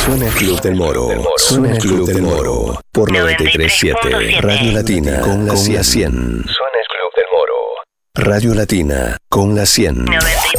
Suena el Club del Moro. Suena el Club del Moro. Por 93.7. Radio Latina con la 100. Suena el Club del Moro. Radio Latina con la 100.